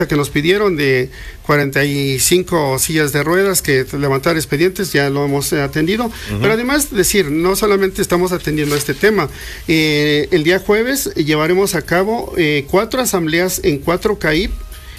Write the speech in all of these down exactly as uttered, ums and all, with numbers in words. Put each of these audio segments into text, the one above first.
que nos pidieron de cuarenta y cinco sillas de ruedas, que levantar expedientes, ya lo hemos atendido. Uh-huh. Pero además, decir, no solamente estamos atendiendo este tema. Eh, el día jueves llevaremos a cabo eh, cuatro asambleas en cuatro C A I P,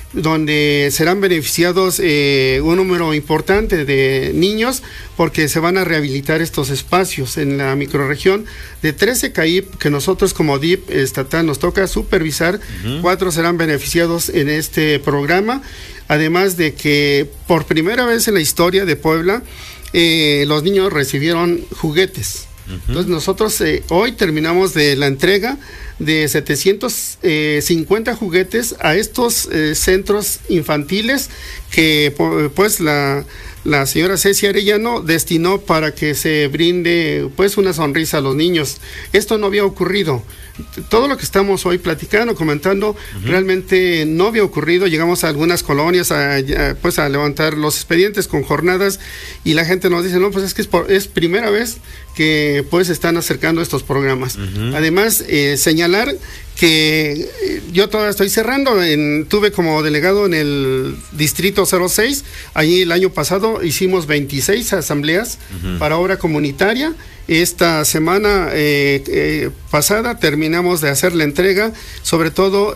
donde serán beneficiados eh, un número importante de niños, porque se van a rehabilitar estos espacios en la microrregión de trece C A I P que nosotros como D I P estatal nos toca supervisar. Uh-huh. Cuatro serán beneficiados en este programa, además de que por primera vez en la historia de Puebla eh, los niños recibieron juguetes. Uh-huh. Entonces nosotros eh, hoy terminamos de la entrega de setecientos cincuenta juguetes a estos eh, centros infantiles que pues la, la señora Ceci Arellano destinó para que se brinde pues una sonrisa a los niños. Esto no había ocurrido. Todo lo que estamos hoy platicando, comentando, uh-huh, realmente no había ocurrido. Llegamos a algunas colonias a, a, pues a levantar los expedientes con jornadas, y la gente nos dice, no, pues es que es, por, es primera vez que pues están acercando estos programas. Uh-huh. Además, eh, señalar que eh, yo todavía estoy cerrando, en, tuve como delegado en el distrito cero seis, allí el año pasado hicimos veintiséis asambleas, uh-huh, para obra comunitaria. Esta semana eh, eh, pasada terminamos de hacer la entrega, sobre todo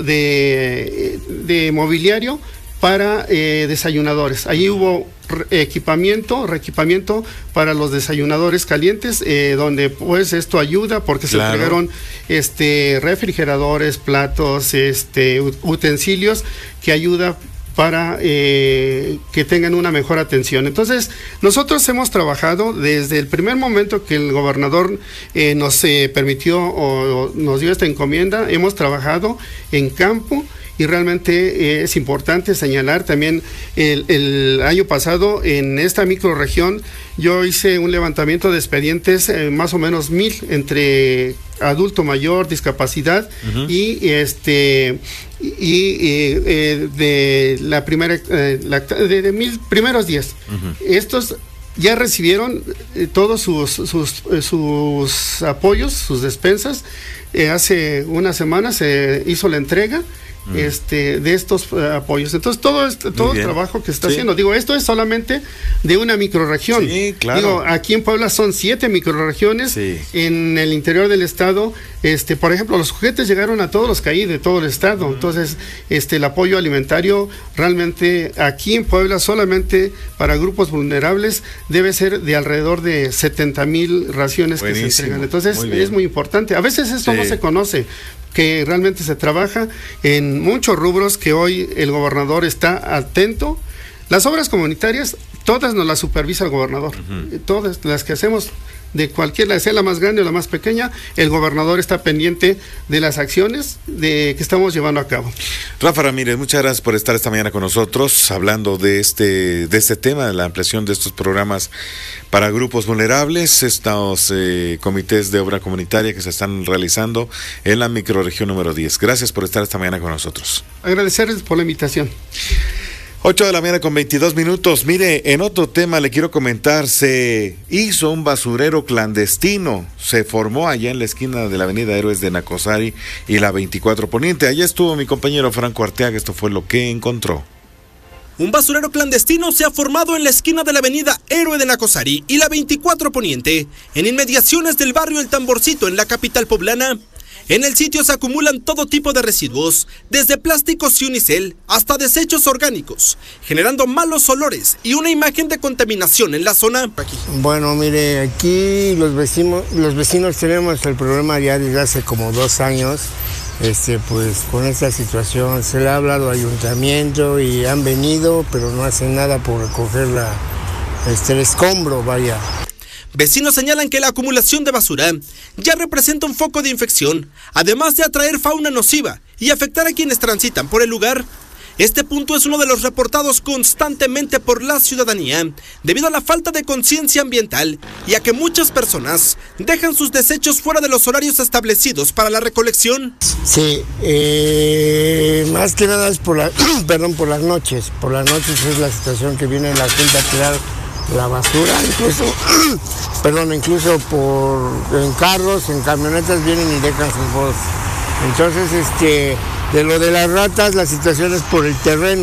de, de mobiliario para eh, desayunadores. Allí hubo re equipamiento, reequipamiento para los desayunadores calientes, eh, donde pues esto ayuda porque claro, se entregaron este refrigeradores, platos, este utensilios que ayuda para eh, que tengan una mejor atención. Entonces, nosotros hemos trabajado desde el primer momento que el gobernador eh, nos eh, permitió o, o nos dio esta encomienda, hemos trabajado en campo. Y realmente eh, es importante señalar también el, el año pasado en esta microrregión yo hice un levantamiento de expedientes eh, más o menos mil entre adulto mayor, discapacidad, uh-huh, y este y, y eh, de la primera eh, la, de, de mil primeros días. Uh-huh. Estos ya recibieron eh, todos sus sus, eh, sus apoyos, sus despensas. Eh, hace una semana se hizo la entrega Este, de estos uh, apoyos. Entonces todo este, todo el trabajo que se está sí. haciendo, digo, esto es solamente de una microrregión. Sí, claro. Digo, aquí en Puebla son siete microrregiones, sí, en el interior del estado, este, por ejemplo, los juguetes llegaron a todos los C A I de todo el estado. Uh-huh. Entonces, este, el apoyo alimentario realmente aquí en Puebla solamente para grupos vulnerables debe ser de alrededor de setenta mil raciones. Buenísimo, que se entregan. Entonces, muy es muy importante. A veces esto sí. no se conoce, que realmente se trabaja en muchos rubros que hoy el gobernador está atento. Las obras comunitarias, todas nos las supervisa el gobernador. Uh-huh. Todas las que hacemos, de cualquier, sea la más grande o la más pequeña, el gobernador está pendiente de las acciones de, que estamos llevando a cabo. Rafa Ramírez, muchas gracias por estar esta mañana con nosotros, hablando de este, de este tema, de la ampliación de estos programas para grupos vulnerables, estos eh, comités de obra comunitaria que se están realizando en la microrregión número diez. Gracias por estar esta mañana con nosotros. Agradecerles por la invitación. ocho de la mañana con veintidós minutos. Mire, en otro tema le quiero comentar, se hizo un basurero clandestino, se formó allá en la esquina de la avenida Héroes de Nacosari y la veinticuatro Poniente. Allá estuvo mi compañero Franco Arteaga, esto fue lo que encontró. Un basurero clandestino se ha formado en la esquina de la avenida Héroe de Nacosari y la veinticuatro Poniente, en inmediaciones del barrio El Tamborcito, en la capital poblana. En el sitio se acumulan todo tipo de residuos, desde plásticos y unicel hasta desechos orgánicos, generando malos olores y una imagen de contaminación en la zona. Bueno, mire, aquí los vecinos, los vecinos tenemos el problema ya desde hace como dos años, este, pues con esta situación. Se le ha hablado al ayuntamiento y han venido, pero no hacen nada por recoger la, este, el escombro, vaya. Vecinos señalan que la acumulación de basura ya representa un foco de infección, además de atraer fauna nociva y afectar a quienes transitan por el lugar. Este punto es uno de los reportados constantemente por la ciudadanía, debido a la falta de conciencia ambiental y a que muchas personas dejan sus desechos fuera de los horarios establecidos para la recolección. Sí, eh, más que nada es por la, perdón, por las noches. Por las noches es la situación que viene la gente a tirar la basura, incluso, perdón, incluso por en carros, en camionetas vienen y dejan sus bolsas. Entonces, este, de lo de las ratas, la situación es por el terreno.